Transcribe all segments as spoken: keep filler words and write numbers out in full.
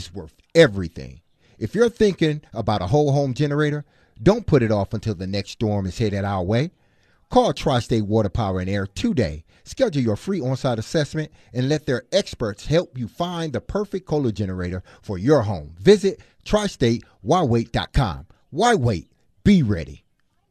is worth everything. If you're thinking about a whole home generator, don't put it off until the next storm is headed our way. Call Tri-State Water Power and Air today. Schedule your free on-site assessment and let their experts help you find the perfect Kohler generator for your home. Visit tri state why wait dot com. Why wait? Be ready.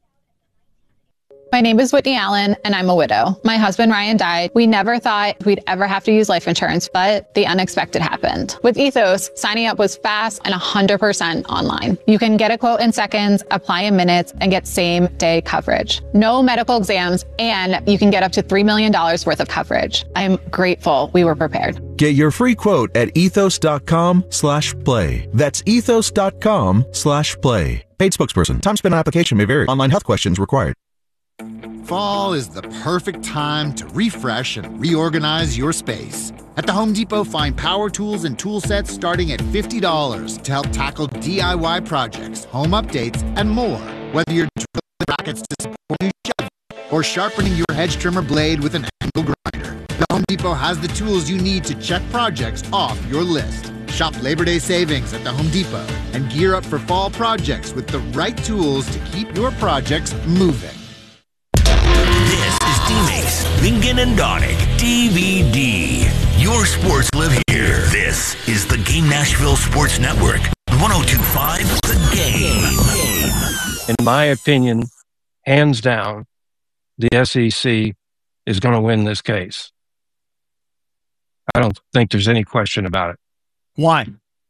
My name is Whitney Allen, and I'm a widow. My husband, Ryan, died. We never thought we'd ever have to use life insurance, but the unexpected happened. With Ethos, signing up was fast and one hundred percent online. You can get a quote in seconds, apply in minutes, and get same-day coverage. No medical exams, and you can get up to three million dollars worth of coverage. I'm grateful we were prepared. Get your free quote at ethos.com slash play. That's ethos.com slash play. Paid spokesperson. Time spent on application may vary. Online health questions required. Fall is the perfect time to refresh and reorganize your space. At the Home Depot, find power tools and tool sets starting at fifty dollars to help tackle D I Y projects, home updates, and more. Whether you're drilling brackets to support a new shelf or sharpening your hedge trimmer blade with an angle grinder, the Home Depot has the tools you need to check projects off your list. Shop Labor Day savings at the Home Depot and gear up for fall projects with the right tools to keep your projects moving. This is D-Mace, Vingan and Donick, D V D. Your sports live here. This is the Game Nashville Sports Network, one oh two point five The Game. In my opinion, hands down, the S E C is going to win this case. I don't think there's any question about it. Why?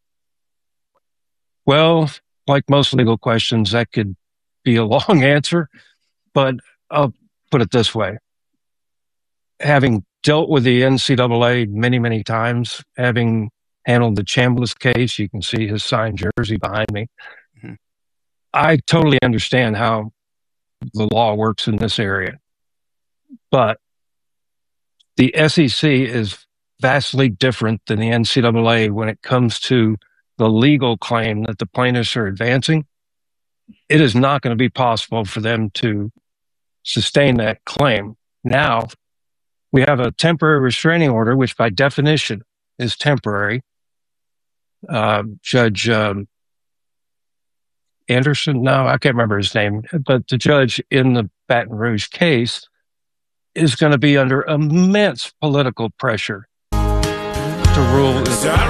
Well, like most legal questions, that could be a long answer, but I'll put it this way. Having dealt with the N C double A many, many times, having handled the Chambliss case, you can see his signed jersey behind me. Mm-hmm. I totally understand how the law works in this area. But the S E C is vastly different than the N C double A when it comes to the legal claim that the plaintiffs are advancing. It is not going to be possible for them to sustain that claim. Now, we have a temporary restraining order, which by definition is temporary. Uh, Judge um, Anderson, no, I can't remember his name, but the judge in the Baton Rouge case is going to be under immense political pressure to rule.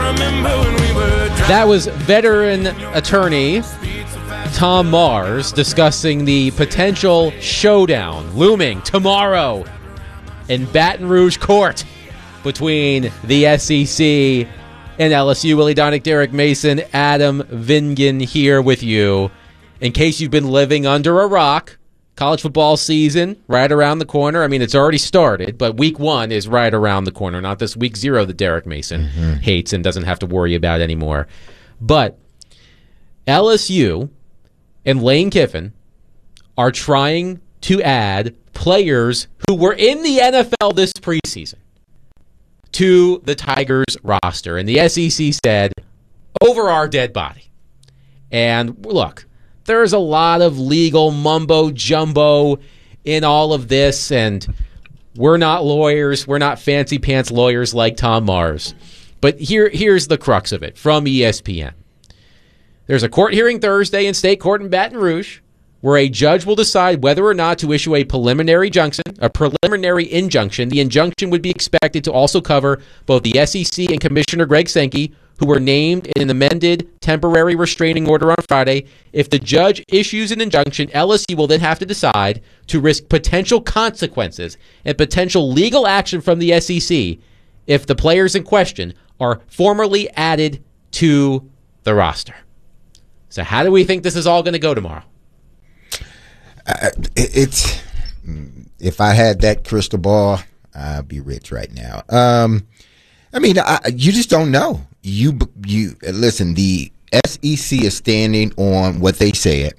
That was veteran attorney Tom Mars discussing the potential showdown looming tomorrow in Baton Rouge court between the S E C and L S U. Willie Donick, Derek Mason, Adam Vingan here with you. In case you've been living under a rock, college football season right around the corner. I mean, it's already started, but week one is right around the corner, not this week zero that Derek Mason mm-hmm. hates and doesn't have to worry about anymore. But L S U and Lane Kiffin are trying to add players who were in the N F L this preseason to the Tigers roster. And the S E C said, over our dead body. And look, there's a lot of legal mumbo-jumbo in all of this, and we're not lawyers. We're not fancy-pants lawyers like Tom Mars. But here, here's the crux of it from E S P N. There's a court hearing Thursday in state court in Baton Rouge where a judge will decide whether or not to issue a preliminary injunction, a preliminary injunction. The injunction would be expected to also cover both the S E C and Commissioner Greg Sankey, who were named in an amended temporary restraining order on Friday. If the judge issues an injunction, L S U will then have to decide to risk potential consequences and potential legal action from the S E C if the players in question are formally added to the roster. So how do we think this is all going to go tomorrow? Uh, it's if I had that crystal ball, I'd be rich right now. Um, I mean, I, you just don't know. You you listen. The S E C is standing on what they said,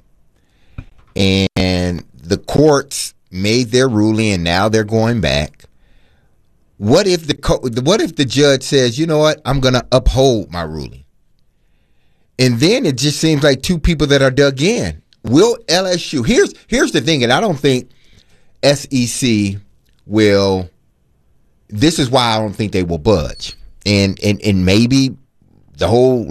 and the courts made their ruling, and now they're going back. What if the what if the judge says, you know what, I'm going to uphold my ruling, and then it just seems like two people that are dug in. Will L S U? Here's here's the thing, and I don't think S E C will. This is why I don't think they will budge, and and and maybe the whole